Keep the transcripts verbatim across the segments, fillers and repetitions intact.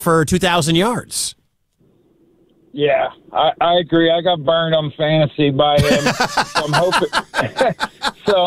for two thousand yards. Yeah, I, I agree. I got burned on fantasy by him. So I'm hoping. so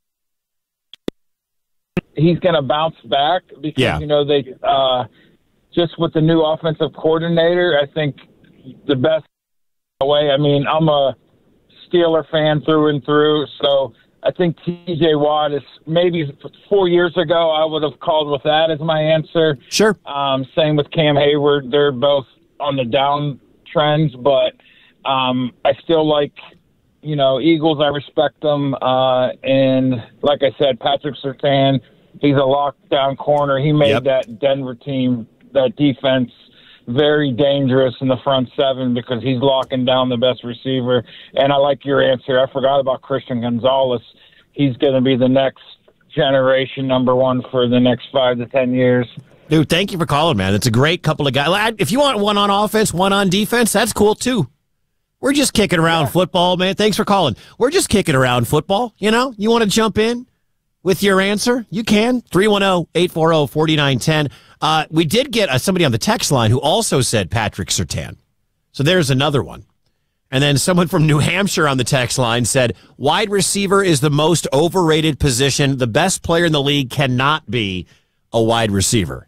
he's going to bounce back because, yeah. you know, they uh, just with the new offensive coordinator, I think the best way. I mean, I'm a Steeler fan through and through, so I think T J Watt is maybe four years ago I would have called with that as my answer. Sure. Um, same with Cam Hayward. They're both on the down trends, but um, I still like, you know, Eagles. I respect them. Uh, and like I said, Patrick Surtain, he's a lockdown corner. He made yep. that Denver team, that defense, very dangerous in the front seven because he's locking down the best receiver. And I like your answer. I forgot about Christian Gonzalez. He's going to be the next generation number one for the next five to ten years. Dude, thank you for calling, man. It's a great couple of guys. If you want one on offense, one on defense, that's cool, too. We're just kicking around yeah. football, man. Thanks for calling. We're just kicking around football. You know, you want to jump in with your answer? You can. three one zero, eight four zero, four nine one zero. Uh, we did get uh, somebody on the text line who also said Patrick Surtain. So there's another one. And then someone from New Hampshire on the text line said, wide receiver is the most overrated position. The best player in the league cannot be a wide receiver.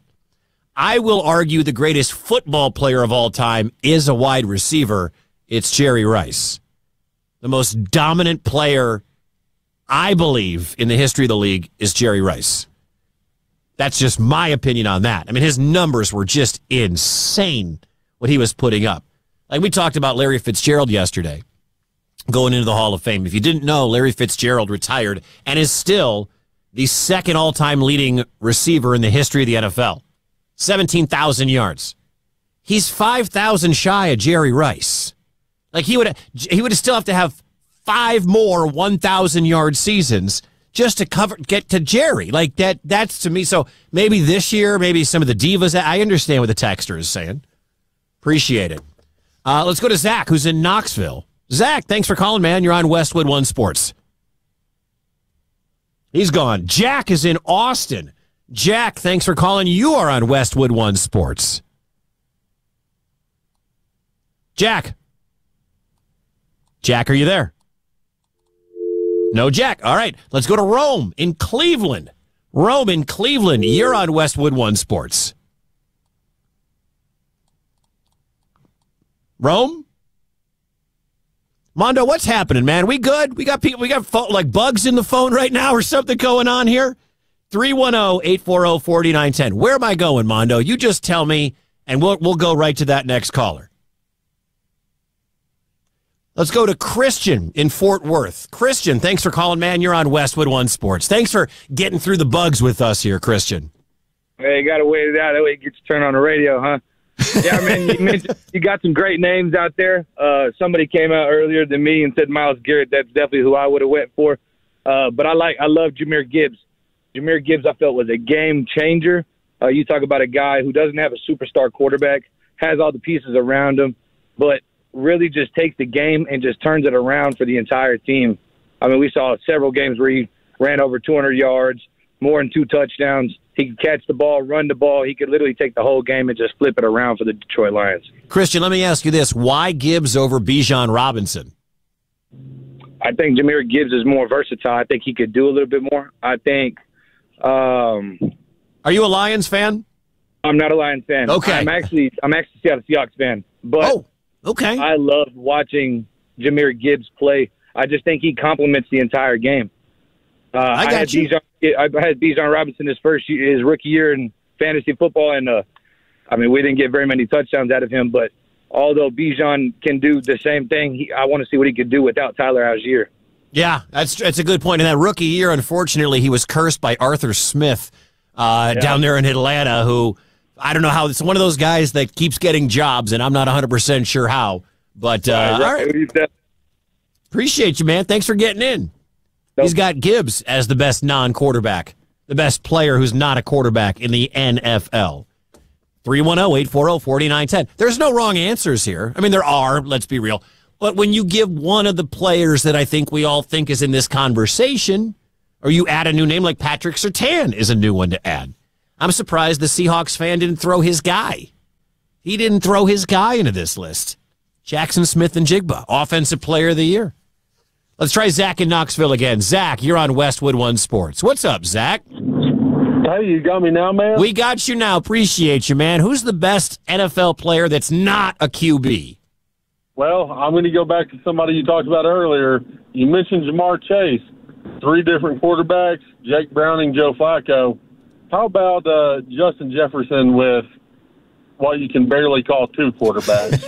I will argue the greatest football player of all time is a wide receiver. It's Jerry Rice. The most dominant player, I believe, in the history of the league is Jerry Rice. That's just my opinion on that. I mean, his numbers were just insane, what he was putting up. Like we talked about Larry Fitzgerald yesterday, going into the Hall of Fame. If you didn't know, Larry Fitzgerald retired and is still the second all-time leading receiver in the history of the N F L. seventeen thousand yards. He's five thousand shy of Jerry Rice. Like he would he would still have to have five more one thousand yard seasons just to cover get to Jerry. Like that that's to me. So maybe this year, maybe some of the divas. I understand what the texter is saying. Appreciate it. Uh, let's go to Zach, who's in Knoxville. Zach, thanks for calling, man. You're on Westwood One Sports. He's gone. Jack is in Austin. Jack, thanks for calling. You are on Westwood One Sports. Jack. Jack, are you there? No, Jack. All right, let's go to Rome in Cleveland. Rome in Cleveland. You're on Westwood One Sports. Rome? Mondo, what's happening, man? We good? We got people. We got phone, like bugs in the phone right now or something going on here? three one zero, eight four zero, four nine one zero. Where am I going, Mondo? You just tell me, and we'll we'll go right to that next caller. Let's go to Christian in Fort Worth. Christian, thanks for calling, man. You're on Westwood One Sports. Thanks for getting through the bugs with us here, Christian. Hey, you got to wait it out. That way you get to turn on the radio, huh? Yeah, man, you mentioned you got some great names out there. Uh, somebody came out earlier than me and said Myles Garrett. That's definitely who I would have went for. Uh, but I like, I love Jahmyr Gibbs. Jahmyr Gibbs, I felt, was a game changer. Uh, you talk about a guy who doesn't have a superstar quarterback, has all the pieces around him, but really just takes the game and just turns it around for the entire team. I mean, we saw several games where he ran over two hundred yards, more than two touchdowns. He could catch the ball, run the ball. He could literally take the whole game and just flip it around for the Detroit Lions. Christian, let me ask you this. Why Gibbs over Bijan Robinson? I think Jahmyr Gibbs is more versatile. I think he could do a little bit more. I think um, – Are you a Lions fan? I'm not a Lions fan. Okay. I'm actually I'm actually a Seattle Seahawks fan. But oh, okay. I love watching Jahmyr Gibbs play. I just think he complements the entire game. Uh, I got I had you. Bijan, I had Bijan Robinson his first year, his rookie year in fantasy football, and uh, I mean we didn't get very many touchdowns out of him. But although Bijan can do the same thing, he, I want to see what he could do without Tyler Algier. Yeah, that's that's a good point. In that rookie year, unfortunately, he was cursed by Arthur Smith uh, yeah. down there in Atlanta, who I don't know how. It's one of those guys that keeps getting jobs, and I'm not one hundred percent sure how. But uh, right, all right. Appreciate you, man. Thanks for getting in. Nope. He's got Gibbs as the best non-quarterback, the best player who's not a quarterback in the N F L. three one zero, eight four zero, four nine one zero. There's no wrong answers here. I mean, there are, let's be real. But when you give one of the players that I think we all think is in this conversation, or you add a new name like Patrick Surtain is a new one to add. I'm surprised the Seahawks fan didn't throw his guy He didn't throw his guy into this list. Jackson Smith-Njigba, Offensive Player of the Year. Let's try Zach in Knoxville again. Zach, you're on Westwood One Sports. What's up, Zach? Hey, you got me now, man? We got you now. Appreciate you, man. Who's the best N F L player that's not a Q B? Well, I'm going to go back to somebody you talked about earlier. You mentioned Jamar Chase. Three different quarterbacks, Jake Browning, Joe Flacco. How about uh, Justin Jefferson with what you can barely call two quarterbacks?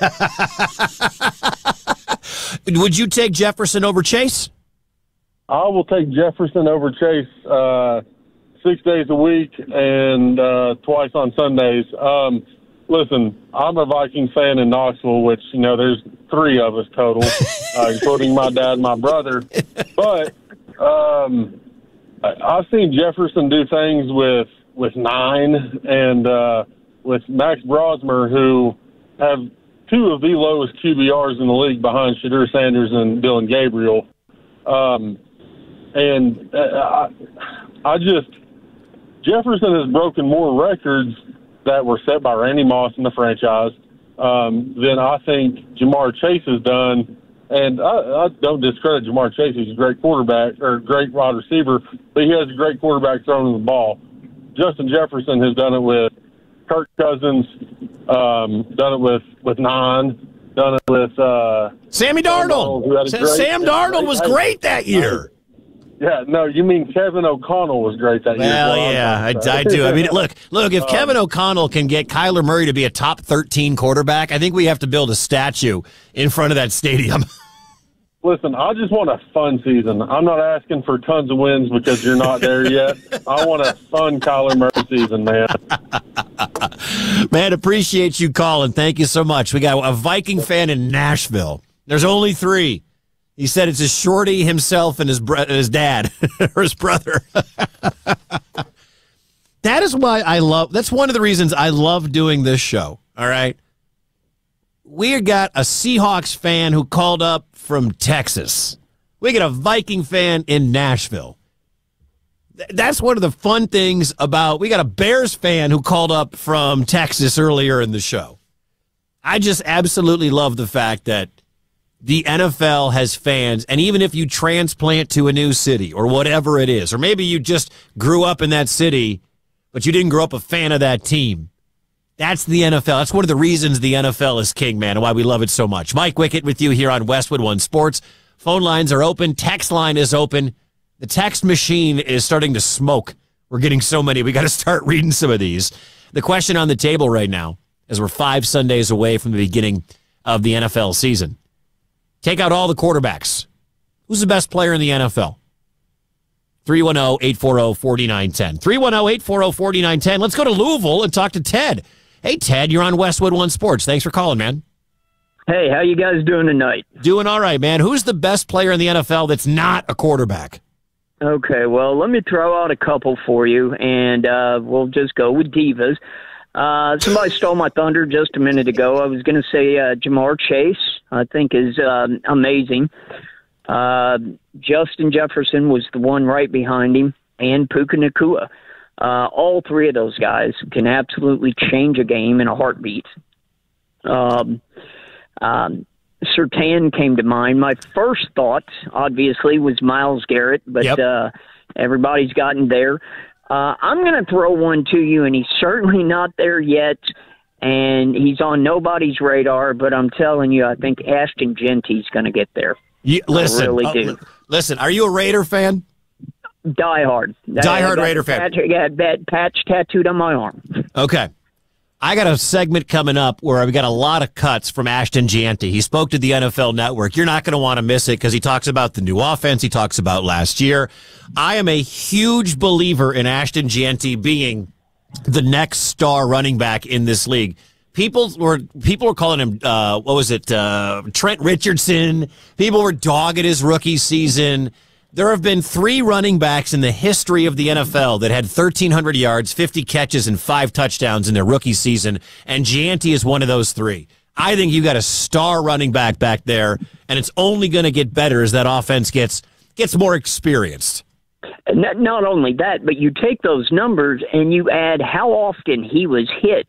Would you take Jefferson over Chase? I will take Jefferson over Chase uh, six days a week and uh, twice on Sundays. Um, listen, I'm a Viking fan in Knoxville, which, you know, there's three of us total, uh, including my dad and my brother. But um, I, I've seen Jefferson do things with, with nine and uh, with Max Brosmer, who have two of the lowest Q B Rs in the league behind Shadur Sanders and Dylan Gabriel. Um, and uh, I, I just, Jefferson has broken more records that were set by Randy Moss in the franchise um, than I think Jamar Chase has done. And I, I don't discredit Jamar Chase. He's a great quarterback or great wide receiver, but he has a great quarterback throwing the ball. Justin Jefferson has done it with Kirk Cousins, um, done it with, with nine, done it with uh, Sammy Darnold. Darnold great, Sam Darnold was great that year. Yeah, no, you mean Kevin O'Connell was great that year. Well, yeah, I, I do. I mean, look, look. If um, Kevin O'Connell can get Kyler Murray to be a top thirteen quarterback, I think we have to build a statue in front of that stadium. Listen, I just want a fun season. I'm not asking for tons of wins because you're not there yet. I want a fun Kyler Murray season, man. Man, appreciate you calling. Thank you so much. We got a Viking fan in Nashville. There's only three. He said it's a Shorty, himself, and his bro- his dad or his brother. That is why I love. That's one of the reasons I love doing this show. All right, we got a Seahawks fan who called up from Texas. We got a Viking fan in Nashville. That's one of the fun things about. We got a Bears fan who called up from Texas earlier in the show. I just absolutely love the fact that the N F L has fans, and even if you transplant to a new city or whatever it is, or maybe you just grew up in that city, but you didn't grow up a fan of that team, that's the N F L. That's one of the reasons the N F L is king, man, and why we love it so much. Mike Wickett with you here on Westwood One Sports. Phone lines are open. Text line is open. The text machine is starting to smoke. We're getting so many. We got to start reading some of these. The question on the table right now, as we're five Sundays away from the beginning of the N F L season, take out all the quarterbacks. Who's the best player in the N F L? three one zero, eight four zero, four nine one zero. three one zero, eight four zero, four nine one zero. Let's go to Louisville and talk to Ted. Hey, Ted, you're on Westwood One Sports. Thanks for calling, man. Hey, how you guys doing tonight? Doing all right, man. Who's the best player in the N F L that's not a quarterback? Okay, well, let me throw out a couple for you, and uh, we'll just go with divas. Uh, somebody stole my thunder just a minute ago. I was going to say uh, Jamar Chase, I think, is um, amazing. Uh, Justin Jefferson was the one right behind him, and Puka Nacua. Uh, all three of those guys can absolutely change a game in a heartbeat. Um, um, Surtain came to mind. My first thought, obviously, was Myles Garrett, but yep. uh, everybody's gotten there. Uh, I'm going to throw one to you, and he's certainly not there yet, and he's on nobody's radar, but I'm telling you, I think Ashton Genty's going to get there. You, listen, I really uh, do. Listen, are you a Raider fan? Die hard. Die hard Raider fan. Patch, I got that patch tattooed on my arm. Okay. I got a segment coming up where I've got a lot of cuts from Ashton Genty. He spoke to the N F L Network. You're not going to want to miss it because he talks about the new offense. He talks about last year. I am a huge believer in Ashton Genty being the next star running back in this league. People were people were calling him, uh, what was it, uh, Trent Richardson. People were dogging his rookie season. There have been three running backs in the history of the N F L that had thirteen hundred yards, fifty catches, and five touchdowns in their rookie season, and Gianti is one of those three. I think you got a star running back back there, and it's only going to get better as that offense gets gets more experienced. Not, not only that, but you take those numbers and you add how often he was hit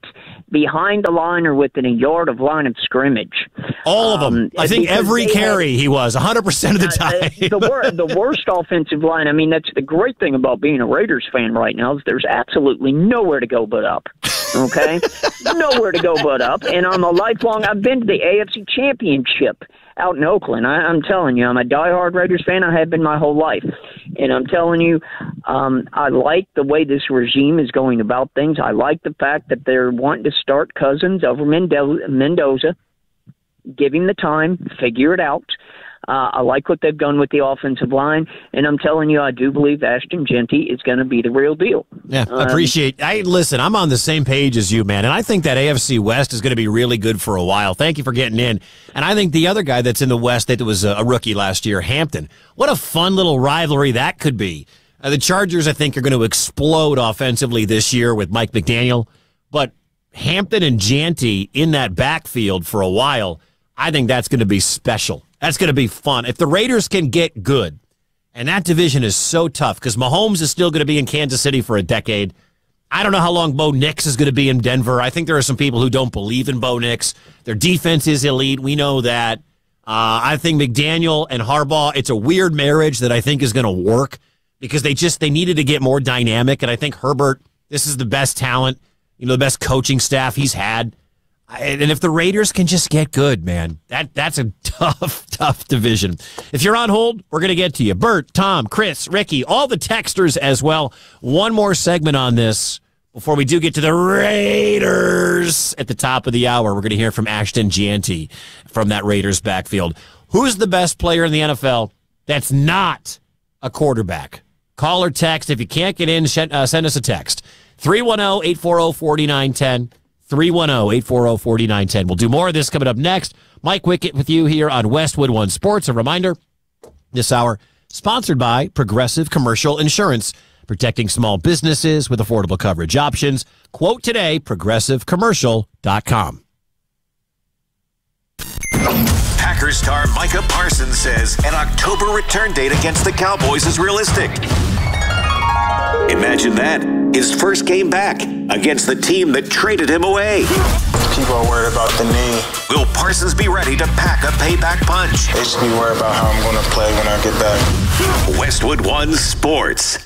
behind the line or within a yard of line of scrimmage. All of them. Um, I think every carry had, he was, one hundred percent of the time. Uh, the, wor- the worst offensive line, I mean, that's the great thing about being a Raiders fan right now is there's absolutely nowhere to go but up. Okay? Nowhere to go but up. And I'm a lifelong, I've been to the A F C Championship out in Oakland. I, I'm telling you, I'm a diehard Raiders fan. I have been my whole life. And I'm telling you, um, I like the way this regime is going about things. I like the fact that they're wanting to start Cousins over Mendo- Mendoza, give him the time, figure it out. Uh, I like what they've done with the offensive line, and I'm telling you, I do believe Ashton Jeanty is going to be the real deal. Yeah, I appreciate. Um, I listen. I'm on the same page as you, man, and I think that A F C West is going to be really good for a while. Thank you for getting in. And I think the other guy that's in the West that was a rookie last year, Hampton. What a fun little rivalry that could be. Uh, the Chargers, I think, are going to explode offensively this year with Mike McDaniel, but Hampton and Jeanty in that backfield for a while, I think that's going to be special. That's going to be fun. If the Raiders can get good, and that division is so tough because Mahomes is still going to be in Kansas City for a decade. I don't know how long Bo Nix is going to be in Denver. I think there are some people who don't believe in Bo Nix. Their defense is elite. We know that. Uh, I think McDaniel and Harbaugh, it's a weird marriage that I think is going to work because they just they needed to get more dynamic. And I think Herbert, this is the best talent, you know, the best coaching staff he's had. And if the Raiders can just get good, man, that that's a tough, tough division. If you're on hold, we're going to get to you. Bert, Tom, Chris, Ricky, all the texters as well. One more segment on this before we do get to the Raiders at the top of the hour. We're going to hear from Ashton Jeanty from that Raiders backfield. Who's the best player in the N F L that's not a quarterback? Call or text. If you can't get in, send us a text. three one zero, eight four zero, four nine one zero. three one zero, eight four zero, four nine one zero. We'll do more of this coming up next. Mike Wickett with you here on Westwood One Sports. A reminder, this hour sponsored by Progressive Commercial Insurance, protecting small businesses with affordable coverage options. Quote today, progressive commercial dot com. Packers star Micah Parsons says an October return date against the Cowboys is realistic. Imagine that. His first game back against the team that traded him away. People are worried about the knee. Will Parsons be ready to pack a payback punch? They should be worried about how I'm going to play when I get back. Westwood One Sports.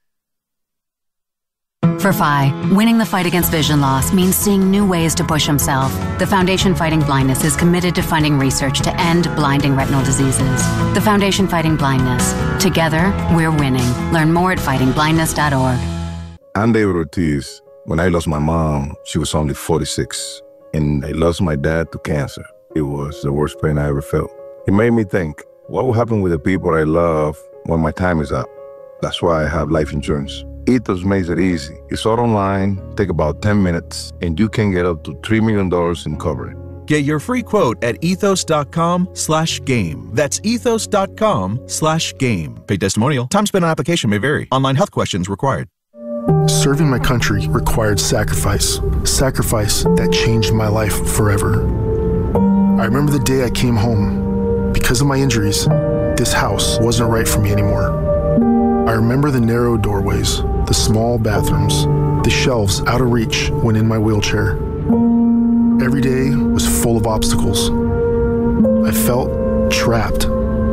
For Phi, winning the fight against vision loss means seeing new ways to push himself. The Foundation Fighting Blindness is committed to funding research to end blinding retinal diseases. The Foundation Fighting Blindness. Together, we're winning. Learn more at fighting blindness dot org. I'm David Ortiz. When I lost my mom, she was only forty-six. And I lost my dad to cancer. It was the worst pain I ever felt. It made me think, what will happen with the people I love when my time is up? That's why I have life insurance. Ethos makes it easy. It's all online, take about ten minutes, and you can get up to three million dollars in coverage. Get your free quote at ethos.com slash game. That's ethos.com slash game. Paid testimonial. Time spent on application may vary. Online health questions required. Serving my country required sacrifice. Sacrifice that changed my life forever. I remember the day I came home. Because of my injuries, this house wasn't right for me anymore. I remember the narrow doorways, the small bathrooms, the shelves out of reach when in my wheelchair. Every day was full of obstacles. I felt trapped.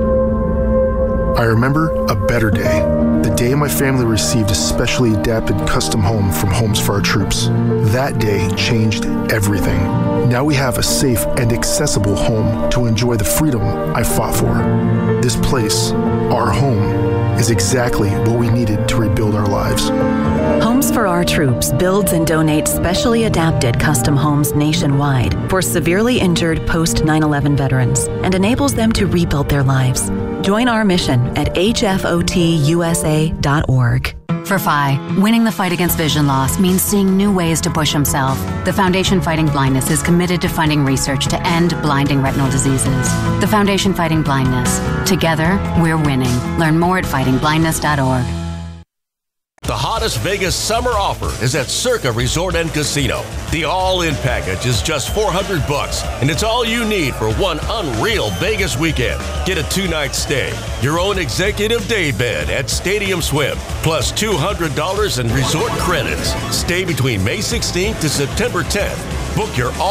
I remember a better day, the day my family received a specially adapted custom home from Homes for Our Troops. That day changed everything. Now we have a safe and accessible home to enjoy the freedom I fought for. This place, our home, is exactly what we needed to rebuild our lives. Homes for Our Troops builds and donates specially adapted custom homes nationwide for severely injured post nine eleven veterans and enables them to rebuild their lives. Join our mission at H F O T U S A dot org. For Phi, winning the fight against vision loss means seeing new ways to push himself. The Foundation Fighting Blindness is committed to funding research to end blinding retinal diseases. The Foundation Fighting Blindness. Together, we're winning. Learn more at fighting blindness dot org. The hottest Vegas summer offer is at Circa Resort and Casino. The all-in package is just four hundred bucks, and it's all you need for one unreal Vegas weekend. Get a two-night stay, your own executive day bed at Stadium Swim, plus two hundred dollars in resort credits. Stay between May sixteenth to September tenth. Book your